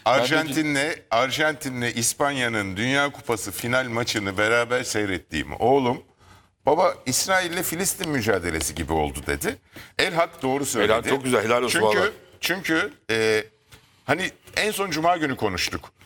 Arjantin'le İspanya'nın Dünya Kupası final maçını beraber seyrettiğim oğlum, baba İsrail'le Filistin mücadelesi gibi oldu dedi. Elhak doğru söyledi. Helal, çok güzel, helal olsun vallahi. Çünkü hani en son Cuma günü konuştuk.